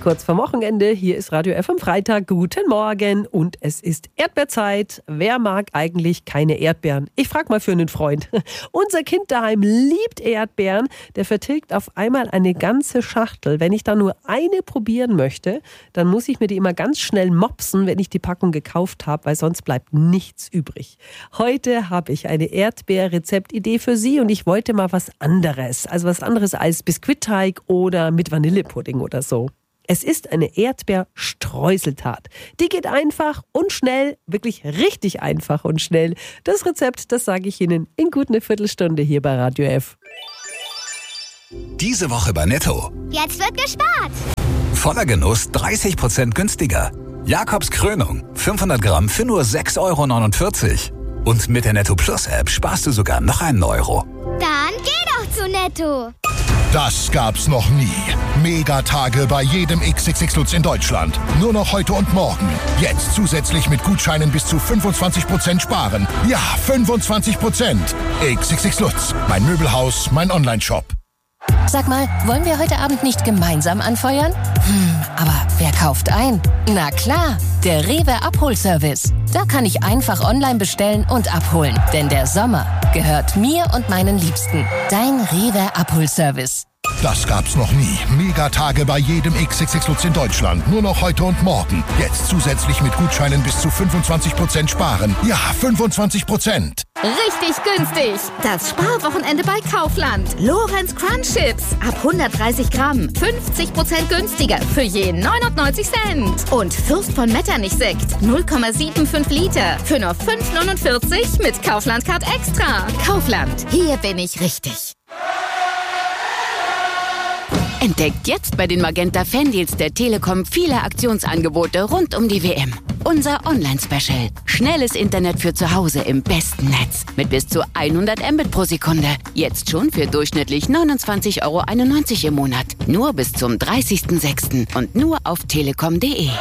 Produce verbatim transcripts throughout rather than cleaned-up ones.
Kurz vor Wochenende, hier ist Radio F am Freitag. Guten Morgen und es ist Erdbeerzeit. Wer mag eigentlich keine Erdbeeren? Ich frage mal für einen Freund. Unser Kind daheim liebt Erdbeeren. Der vertilgt auf einmal eine ganze Schachtel. Wenn ich da nur eine probieren möchte, dann muss ich mir die immer ganz schnell mopsen, wenn ich die Packung gekauft habe, weil sonst bleibt nichts übrig. Heute habe ich eine Erdbeer-Rezeptidee für Sie und ich wollte mal was anderes. Also was anderes als Biskuitteig oder mit Vanillepudding oder so. Es ist eine Erdbeerstreuseltat. Die geht einfach und schnell, wirklich richtig einfach und schnell. Das Rezept, das sage ich Ihnen in gut eine Viertelstunde hier bei Radio F. Diese Woche bei Netto. Jetzt wird gespart. Voller Genuss dreißig Prozent günstiger. Jakobs Krönung, fünfhundert Gramm für nur sechs Euro neunundvierzig. Und mit der Netto Plus App sparst du sogar noch einen Euro. Dann geh doch zu Netto. Das gab's noch nie. Megatage bei jedem X X X Lutz in Deutschland. Nur noch heute und morgen. Jetzt zusätzlich mit Gutscheinen bis zu fünfundzwanzig Prozent sparen. Ja, fünfundzwanzig Prozent. X X X Lutz. Mein Möbelhaus, mein Onlineshop. Sag mal, wollen wir heute Abend nicht gemeinsam anfeuern? Hm, aber wer kauft ein? Na klar, der Rewe Abholservice. Da kann ich einfach online bestellen und abholen. Denn der Sommer gehört mir und meinen Liebsten. Dein Rewe Abholservice. Das gab's noch nie. Megatage bei jedem X X X Lutz in Deutschland. Nur noch heute und morgen. Jetzt zusätzlich mit Gutscheinen bis zu fünfundzwanzig Prozent sparen. Ja, fünfundzwanzig Prozent. Richtig günstig. Das Sparwochenende bei Kaufland. Lorenz Crunch Chips ab hundertdreißig Gramm. fünfzig Prozent günstiger für je neunundneunzig Cent. Und Fürst von Metternich Sekt null Komma fünfundsiebzig Liter für nur fünf neunundvierzig mit Kaufland Card Extra. Kaufland. Hier bin ich richtig. Entdeckt jetzt bei den Magenta Fandeals der Telekom viele Aktionsangebote rund um die W M. Unser Online-Special. Schnelles Internet für zu Hause im besten Netz. Mit bis zu hundert Mbit pro Sekunde. Jetzt schon für durchschnittlich neunundzwanzig Euro einundneunzig im Monat. Nur bis zum dreißigsten sechsten und nur auf telekom punkt de.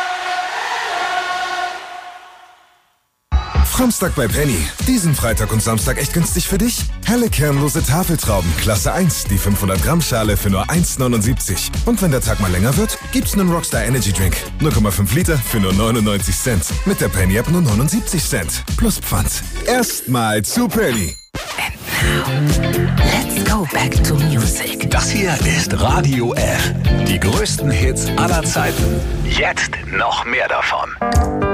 Samstag bei Penny. Diesen Freitag und Samstag echt günstig für dich? Helle kernlose Tafeltrauben, Klasse eins, die fünfhundert Gramm Schale für nur eins neunundsiebzig. Und wenn der Tag mal länger wird, gibt's einen Rockstar Energy Drink. null Komma fünf Liter für nur neunundneunzig Cent. Mit der Penny App nur neunundsiebzig Cent. Plus Pfand. Erstmal zu Penny. And now, let's go back to music. Das hier ist Radio F. Die größten Hits aller Zeiten. Jetzt noch mehr davon.